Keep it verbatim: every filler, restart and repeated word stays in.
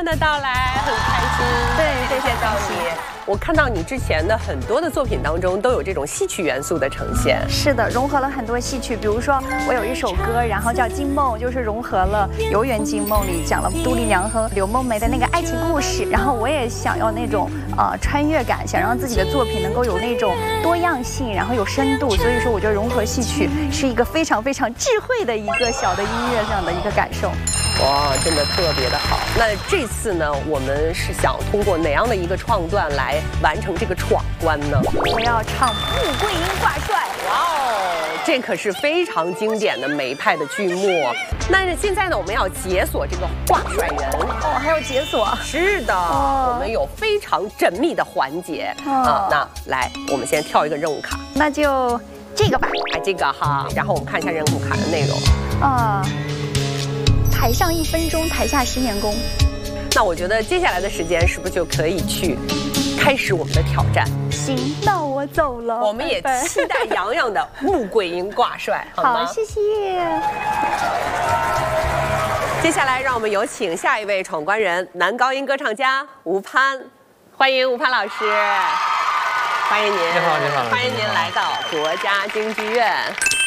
院的到来，很开心。 对， 谢谢到你。我看到你之前的很多的作品当中都有这种戏曲元素的呈现。 是的，融合了很多戏曲，比如说我有一首歌，然后叫《惊梦》，就是融合了《游园惊梦》里讲了杜丽娘和柳梦梅的那个爱情故事，然后我也想要那种呃穿越感，想让自己的作品能够有那种多样性，然后有深度，所以说我觉得融合戏曲是一个非常非常智慧的一个小的音乐上的一个感受。 哇，真的特别的好。那这次呢，我们是想通过哪样的一个创段来完成这个闯关呢？ 我要唱《穆桂英挂帅》。 哇哦，这可是非常经典的梅派的剧目。那现在呢，我们要解锁这个挂帅人。 哦，还要解锁？ 是的，哦、我们有非常缜密的环节、哦、啊。那来，我们先跳一个任务卡。 那就这个吧。 哎，这个哈，然后我们看一下任务卡的内容。 啊。台上一分钟，台下十年功。 那我觉得接下来的时间是不是就可以去开始我们的挑战？ 行，那我走了。 我们也期待洋洋的穆桂英挂帅，好吗？ 好，谢谢。 接下来让我们有请下一位闯关人，男高音歌唱家吴攀，欢迎吴攀老师，欢迎您。 你好，你好。 欢迎您来到国家京剧院。